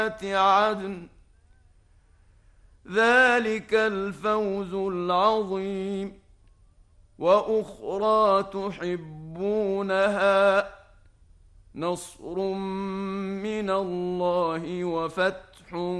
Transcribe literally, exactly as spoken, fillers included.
عدن ذلك الفوز العظيم. وأخرى تحبونها نصر من الله وفتح